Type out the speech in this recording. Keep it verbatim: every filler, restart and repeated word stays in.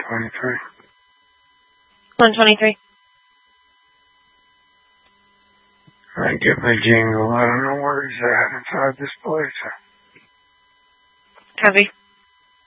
twenty-three. one twenty-three. I get my jingle. I don't know where he's at inside this place. Copy.